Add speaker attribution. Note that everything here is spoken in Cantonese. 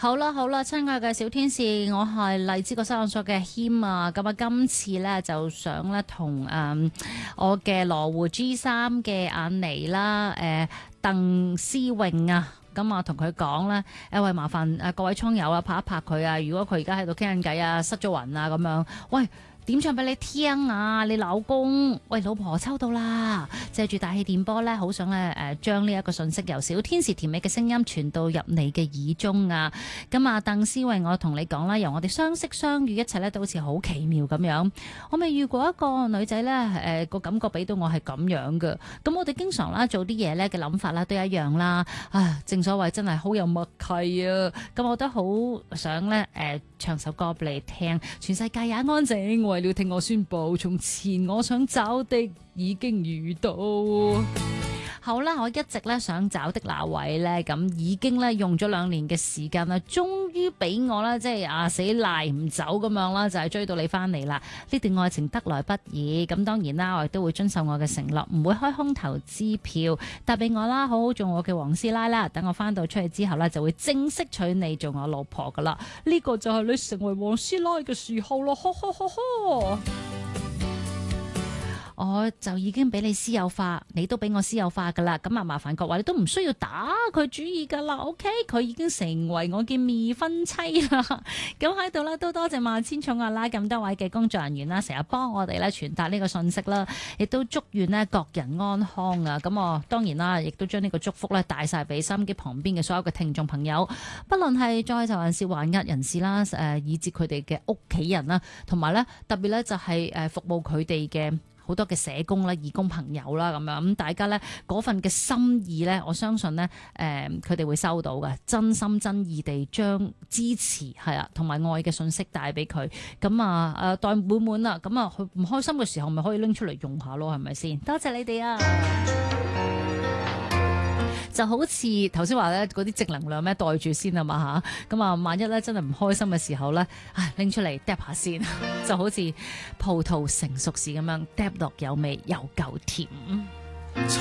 Speaker 1: 好啦，親愛嘅小天使，我係荔枝角收容所嘅謙啊，咁啊，今次咧就想咧同我嘅羅湖 G3 嘅阿妮啦，鄧思穎啊。咁啊，同佢講咧，喂，麻煩各位倉友啊，拍一拍佢啊！如果佢而家喺度傾緊偈啊，失咗魂啊咁樣，喂，點唱俾你聽啊！你老公，喂，老婆抽到啦！借住大氣電波咧，好想咧將呢一個信息由小天使甜美嘅聲音傳到入你嘅耳中啊！咁啊，鄧思穎，我同你講啦，由我哋相識相遇，一切咧都好似好奇妙咁樣。我未遇過一個女仔咧，個感覺俾到我係咁樣嘅。咁我哋經常啦做啲嘢咧嘅諗法啦都一樣啦。啊，正所謂真係好有默契啊！咁我都好想咧唱首歌俾你聽，全世界也安靜，為了聽我宣佈，從前我想找的已經遇到。好啦，我一直咧想找的那位咧，咁已經咧用咗2年嘅時間啦，終於俾我啦，即係死賴唔走咁樣啦，就係追到你翻嚟啦。呢段愛情得來不易，咁當然啦，我亦都會遵守我嘅承諾，唔會開空頭支票，答俾我啦，好好做我嘅黃師奶啦。等我翻到出去之後咧，就會正式娶你做我老婆噶啦。呢個就係你成為黃師奶嘅時候咯，呵呵呵呵。我就已經俾你私有化，你都俾我私有化噶啦。咁啊，麻煩各位，你都唔需要打佢主意噶啦。OK， 佢已經成為我嘅未婚妻啦。咁喺度咧，都多謝萬千寵愛啦，咁多位嘅工作人員啦，成日幫我哋咧傳達呢個信息啦，亦都祝願呢各人安康啊。咁我當然啦，亦都將呢個祝福咧帶晒俾心機旁邊嘅所有嘅聽眾朋友，不論係在囚人士、還押人士啦，以至佢哋嘅屋企人啦，同埋咧特別咧就係服務佢哋嘅好多嘅社工啦、義工朋友啦咁樣，咁大家咧嗰份嘅心意咧，我相信咧佢哋會收到嘅，真心真意地將支持係啊同埋愛嘅信息帶俾佢。咁啊袋滿滿啦，咁啊佢唔開心嘅時候咪可以拎出嚟用下咯，係咪先？多謝你哋啊！就好似頭先話咧，嗰啲正能量咩袋住先啊嘛嚇，咁啊萬一咧真係唔開心嘅時候咧，拎出嚟嗒下先，就好似葡萄成熟時咁樣嗒落有味又夠甜。